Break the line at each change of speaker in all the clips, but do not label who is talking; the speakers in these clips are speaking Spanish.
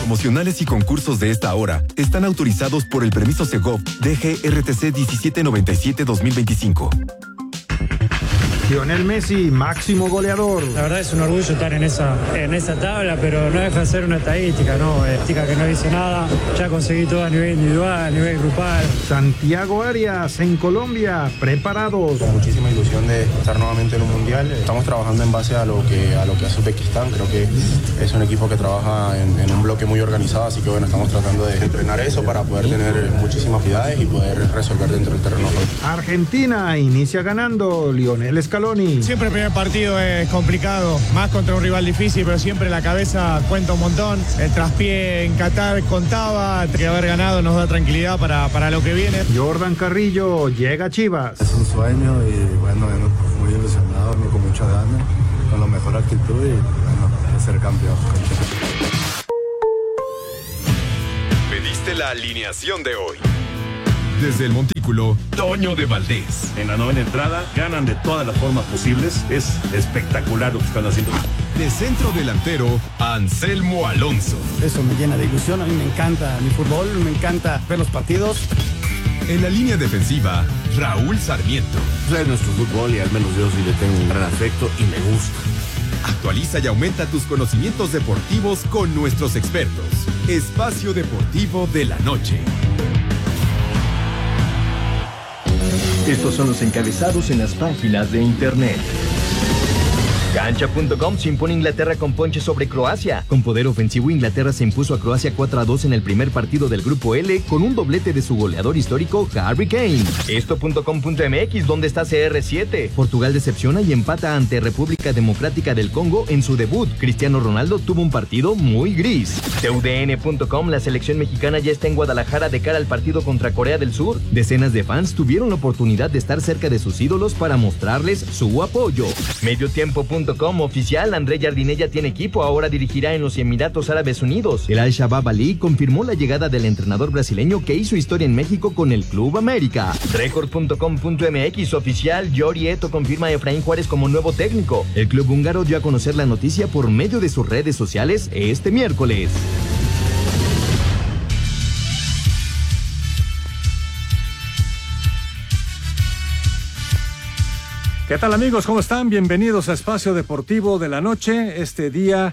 promocionales y concursos de esta hora están autorizados por el permiso Segov DGRTC 1797-2025.
Lionel Messi, máximo goleador.
La verdad es un orgullo estar en esa tabla, pero no deja de ser una estadística, ¿no? Estadística que no dice nada. Ya conseguí todo a nivel individual, a nivel grupal.
Santiago Arias, en Colombia, preparados.
Con muchísima ilusión de estar nuevamente en un mundial. Estamos trabajando en base a lo que hace Uzbekistán. Creo que es un equipo que trabaja en un bloque muy organizado, así que bueno, estamos tratando de entrenar eso para poder tener muchísimas actividades y poder resolver dentro del terreno.
Argentina inicia ganando. Lionel Scaloni.
Siempre el primer partido es complicado, más contra un rival difícil, pero siempre la cabeza cuenta un montón. El traspié en Qatar contaba, que haber ganado nos da tranquilidad para lo que viene.
Jordan Carrillo llega a Chivas.
Es un sueño y bueno, muy ilusionado, con mucha ganas, con la mejor actitud y bueno, ser campeón.
Pediste la alineación de hoy. Desde el Montículo, Toño de Valdés.
En la novena entrada, ganan de todas las formas posibles. Es espectacular lo que están haciendo.
De centro delantero, Anselmo Alonso.
Eso me llena de ilusión. A mí me encanta mi fútbol, me encanta ver los partidos.
En la línea defensiva, Raúl Sarmiento.
Es nuestro fútbol y al menos yo sí le tengo un gran afecto y me gusta.
Actualiza y aumenta tus conocimientos deportivos con nuestros expertos. Espacio Deportivo de la Noche.
Estos son los encabezados en las páginas de internet. Cancha.com se impone Inglaterra con ponche sobre Croacia. Con poder ofensivo, Inglaterra se impuso a Croacia 4-2 en el primer partido del Grupo L con un doblete de su goleador histórico, Harry Kane. Esto.com.mx, ¿dónde está CR7? Portugal decepciona y empata ante República Democrática del Congo en su debut. Cristiano Ronaldo tuvo un partido muy gris. TUDN.com, la selección mexicana ya está en Guadalajara de cara al partido contra Corea del Sur. Decenas de fans tuvieron la oportunidad de estar cerca de sus ídolos para mostrarles su apoyo. Mediotiempo.com, oficial, André Jardinella tiene equipo, ahora dirigirá en los Emiratos Árabes Unidos. El Al-Shabaab Ali confirmó la llegada del entrenador brasileño que hizo historia en México con el Club América. Record.com.mx, oficial, Yori Eto confirma a Efraín Juárez como nuevo técnico. El club húngaro dio a conocer la noticia por medio de sus redes sociales este miércoles.
¿Qué tal, amigos? ¿Cómo están? Bienvenidos a Espacio Deportivo de la Noche. Este día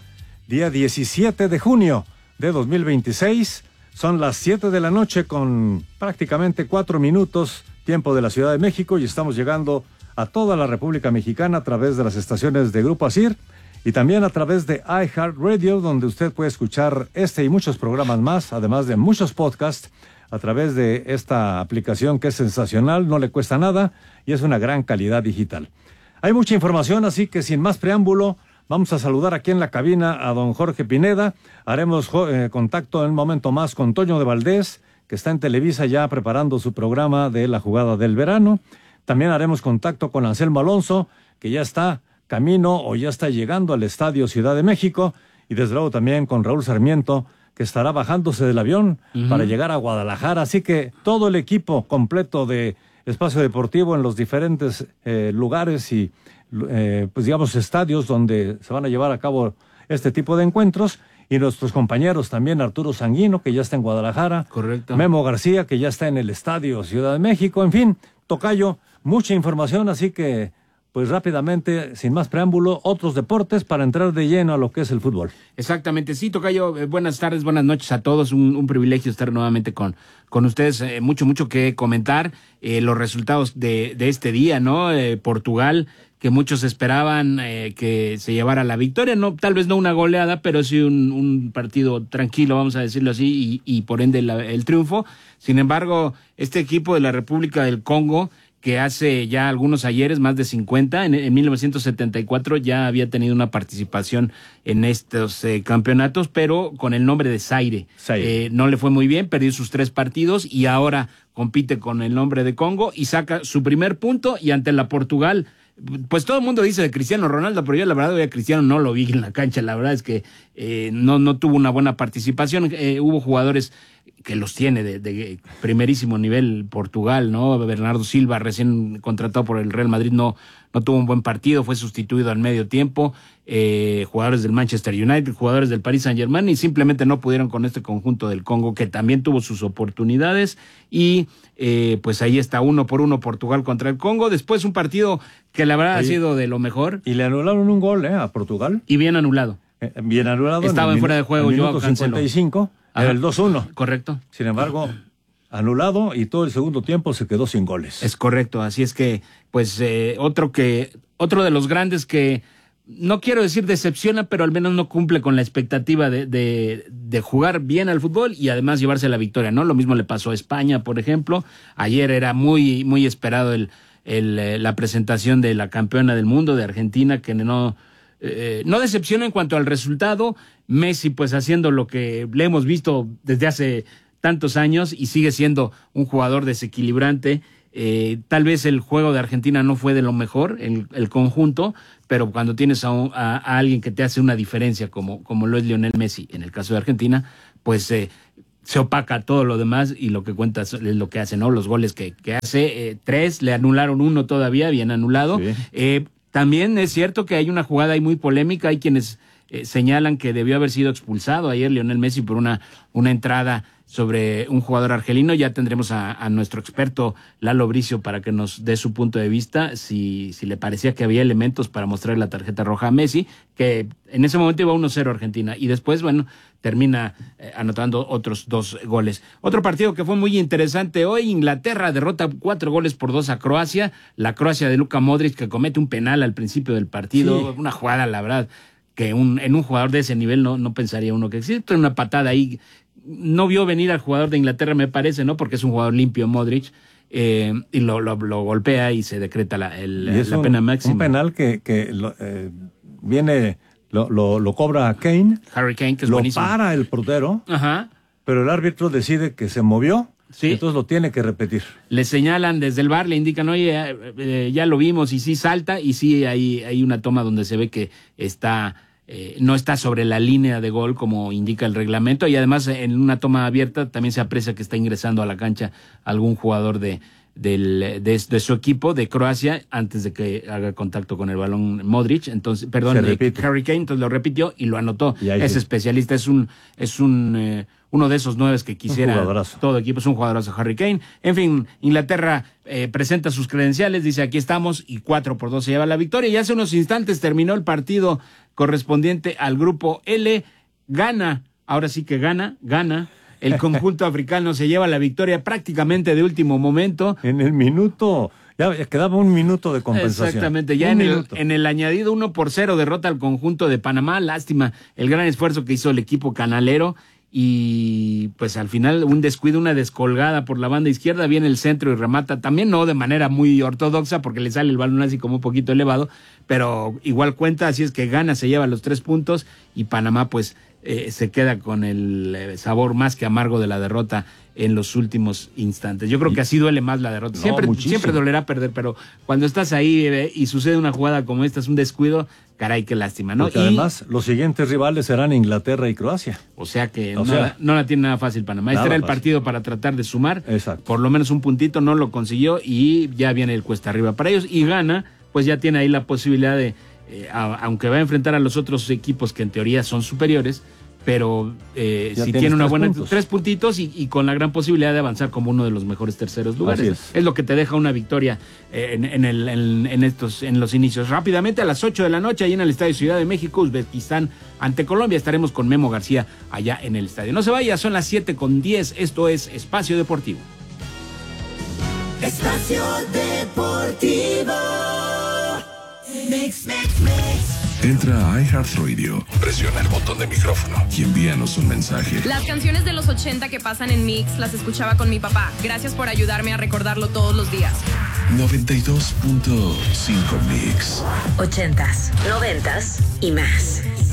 17 de junio de 2026. Son las 7 de la noche con prácticamente 4 minutos, tiempo de la Ciudad de México, y estamos llegando a toda la República Mexicana a través de las estaciones de Grupo ASIR y también a través de iHeartRadio, donde usted puede escuchar este y muchos programas más, además de muchos podcasts, a través de esta aplicación que es sensacional, no le cuesta nada y es una gran calidad digital. Hay mucha información, así que sin más preámbulo, vamos a saludar aquí en la cabina a don Jorge Pineda. Haremos contacto en un momento más con Toño de Valdés, que está en Televisa ya preparando su programa de la jugada del verano. También haremos contacto con Anselmo Alonso, que ya está camino o ya está llegando al Estadio Ciudad de México. Y desde luego también con Raúl Sarmiento, que estará bajándose del avión para llegar a Guadalajara. Así que todo el equipo completo de Espacio Deportivo en los diferentes lugares y, pues digamos, estadios donde se van a llevar a cabo este tipo de encuentros. Y nuestros compañeros también, Arturo Sanguino, que ya está en Guadalajara.
Correcto.
Memo García, que ya está en el Estadio Ciudad de México. En fin, tocayo, mucha información, así que pues rápidamente, sin más preámbulo, otros deportes para entrar de lleno a lo que es el fútbol.
Exactamente, sí, tocayo, buenas tardes, buenas noches a todos, un privilegio estar nuevamente con ustedes, mucho que comentar, los resultados de este día, ¿no? Portugal, que muchos esperaban que se llevara la victoria, no, tal vez no una goleada, pero sí un partido tranquilo, vamos a decirlo así, y por ende el triunfo. Sin embargo, este equipo de la República del Congo, que hace ya algunos ayeres, más de 50, en 1974 ya había tenido una participación en estos campeonatos, pero con el nombre de Zaire. No le fue muy bien, perdió sus 3 partidos y ahora compite con el nombre de Congo y saca su primer punto, y ante la Portugal, pues todo el mundo dice de Cristiano Ronaldo, pero yo la verdad hoy a Cristiano no lo vi en la cancha. La verdad es que no tuvo una buena participación. Hubo jugadores que los tiene de primerísimo nivel Portugal, ¿no? Bernardo Silva, recién contratado por el Real Madrid, no tuvo un buen partido, fue sustituido al medio tiempo, jugadores del Manchester United, jugadores del Paris Saint-Germain, y simplemente no pudieron con este conjunto del Congo, que también tuvo sus oportunidades, y pues ahí está 1-1 Portugal contra el Congo. Después un partido que la verdad ha sido de lo mejor.
Y le anularon un gol a Portugal.
Y bien anulado.
Bien anulado.
Estaba en fuera de juego Joao Cancelo.
55, era el 2-1.
Correcto.
Sin embargo, anulado, y todo el segundo tiempo se quedó sin goles.
Es correcto, así es que, pues, otro de los grandes que, no quiero decir decepciona, pero al menos no cumple con la expectativa de jugar bien al fútbol y además llevarse la victoria, ¿no? Lo mismo le pasó a España, por ejemplo. Ayer era muy, muy esperado la presentación de la campeona del mundo, de Argentina, que no decepciona en cuanto al resultado. Messi, pues, haciendo lo que le hemos visto desde hace tantos años y sigue siendo un jugador desequilibrante. Tal vez el juego de Argentina no fue de lo mejor, el conjunto, pero cuando tienes a alguien que te hace una diferencia como lo es Lionel Messi, en el caso de Argentina, pues se opaca todo lo demás y lo que cuenta es lo que hace, ¿no? Los goles que hace, 3, le anularon 1 todavía, bien anulado. Sí. También es cierto que hay una jugada ahí muy polémica, hay quienes señalan que debió haber sido expulsado ayer Lionel Messi por una entrada sobre un jugador argelino. Ya tendremos a nuestro experto Lalo Bricio para que nos dé su punto de vista, si le parecía que había elementos para mostrar la tarjeta roja a Messi, que en ese momento iba 1-0 Argentina, y después, bueno, termina anotando otros 2 goles. Otro partido que fue muy interesante hoy, Inglaterra derrota 4-2 a Croacia, la Croacia de Luka Modric, que comete un penal al principio del partido, sí. Una jugada, la verdad, que en un jugador de ese nivel no pensaría uno que existe, una patada ahí. No vio venir al jugador de Inglaterra, me parece, ¿no? Porque es un jugador limpio, Modric, y lo golpea y se decreta la pena máxima.
Un penal que lo cobra Kane.
Harry Kane, que es buenísimo.
Lo para el portero,
ajá,
pero el árbitro decide que se movió.
Sí.
Entonces lo tiene que repetir.
Le señalan desde el VAR, le indican, oye, ya lo vimos, y sí salta, y sí hay una toma donde se ve que no está sobre la línea de gol como indica el reglamento, y además en una toma abierta también se aprecia que está ingresando a la cancha algún jugador de su equipo, de Croacia, antes de que haga contacto con el balón Modric, entonces, perdón, Harry Kane, entonces lo repitió y lo anotó. Es especialista, es uno de esos 9 que quisiera todo equipo, es un jugadorazo Harry Kane. En fin, Inglaterra presenta sus credenciales, dice aquí estamos, y 4-2 se lleva la victoria, y hace unos instantes terminó el partido correspondiente al grupo L. Gana, ahora sí que gana el conjunto africano, se lleva la victoria prácticamente de último momento.
En el minuto, ya quedaba un minuto de compensación.
Exactamente, ya en el añadido 1-0 derrota al conjunto de Panamá. Lástima el gran esfuerzo que hizo el equipo canalero, y pues al final un descuido, una descolgada por la banda izquierda, viene el centro y remata, también no de manera muy ortodoxa porque le sale el balón así como un poquito elevado, pero igual cuenta, así es que Ghana se lleva los 3 puntos y Panamá pues se queda con el sabor más que amargo de la derrota en los últimos instantes. Yo creo que así duele más la derrota. Siempre dolerá perder, pero cuando estás ahí y sucede una jugada como esta, es un descuido, caray, qué lástima, ¿no?
Porque además los siguientes rivales serán Inglaterra y Croacia.
O sea que no la tiene nada fácil Panamá. Este era el partido para tratar de sumar.
Exacto.
Por lo menos un puntito, no lo consiguió y ya viene el cuesta arriba para ellos. Y Ghana, pues ya tiene ahí la posibilidad de, aunque va a enfrentar a los otros equipos que en teoría son superiores, pero si tiene una buena 3 puntitos y con la gran posibilidad de avanzar como uno de los mejores terceros lugares. Es lo que te deja una victoria en los inicios. Rápidamente, a las 8 de la noche, ahí en el Estadio Ciudad de México, Uzbekistán ante Colombia. Estaremos con Memo García allá en el estadio. No se vaya, son las 7:10. Esto es Espacio Deportivo.
Espacio Deportivo. Mix.
Entra a iHeartRadio, presiona el botón de micrófono y envíanos un mensaje.
Las canciones de los 80 que pasan en Mix las escuchaba con mi papá. Gracias por ayudarme a recordarlo todos los días.
92.5 Mix.
80s, 90s y más.